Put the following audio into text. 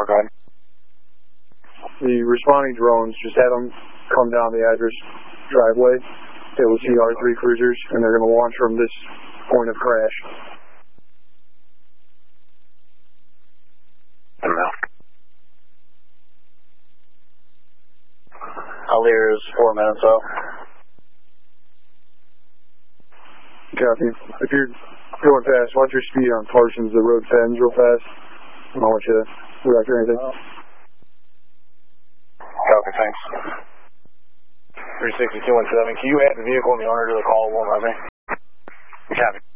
go ahead. The responding drones, just had them come down the address driveway. They will see our 3 cruisers, and they're going to launch from this point of crash. Alir is 4 minutes out. Copy. If you're going fast, watch your speed on Parsons. The road bends real fast. I don't want you to wreck or anything. Copy, thanks. 36217, can you add the vehicle and the owner to the call? Won't let me. Copy.